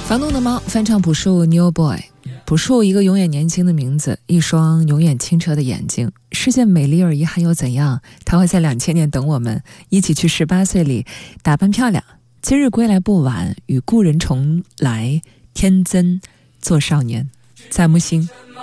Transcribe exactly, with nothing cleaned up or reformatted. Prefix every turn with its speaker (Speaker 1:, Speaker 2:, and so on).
Speaker 1: 房东的猫翻唱朴树 New Boy。 朴树一个永远年轻的名字，一双永远清澈的眼睛，世界美丽而遗憾又怎样？他会在两千年等我们，一起去十八岁里打扮漂亮，今日归来不晚，与故人重来，天真做少年。在木星。